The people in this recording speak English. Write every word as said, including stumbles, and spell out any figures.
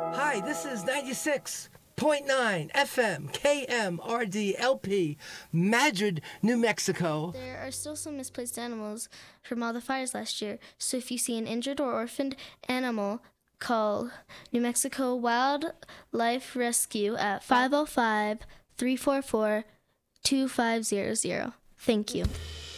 Hi, this is ninety-six point nine F M K M R D L P, Madrid, New Mexico. There are still some misplaced animals from all the fires last year, so if you see an injured or orphaned animal, call New Mexico Wildlife Rescue at five oh five, three four four, two five zero zero. Thank you.